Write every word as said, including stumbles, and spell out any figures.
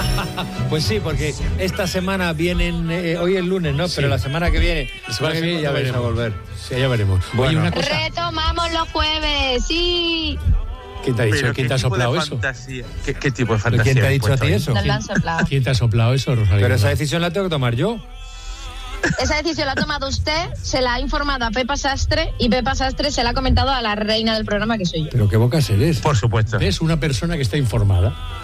Pues sí, porque esta semana vienen, eh, hoy es lunes, ¿no? Sí. Pero la semana que viene, La semana que viene ya vais a volver. Sí, ya veremos. Bueno. Oye, una cosa. Retomamos los jueves, sí. ¿Quién te ha dicho? Pero ¿Quién ¿qué te ha tipo de soplado eso? fantasía? ¿Qué, qué tipo de ¿Pero fantasía? quién te ha has dicho a puesto ti ahí? eso? Nos lo han soplado. ¿Quién te ha soplado eso, Rosalía? Pero esa decisión la tengo que tomar yo. Esa decisión la ha tomado usted, se la ha informado a Pepa Sastre y Pepa Sastre se la ha comentado a la reina del programa, que soy yo. Pero qué bocas eres. Por supuesto. ¿Ves? Una persona que está informada.